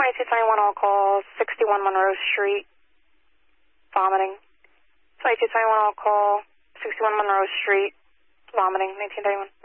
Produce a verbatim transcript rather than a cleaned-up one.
twenty-two twenty-one, all call, sixty-one Monroe Street, vomiting. twenty-two twenty-one, all call, sixty-one Monroe Street, vomiting, nineteen thirty-one.